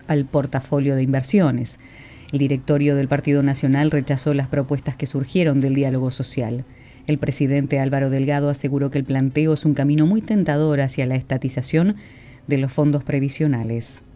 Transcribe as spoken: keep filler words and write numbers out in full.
al portafolio de inversiones. El directorio del Partido Nacional rechazó las propuestas que surgieron del diálogo social. El presidente Álvaro Delgado aseguró que el planteo es un camino muy tentador hacia la estatización de los fondos previsionales.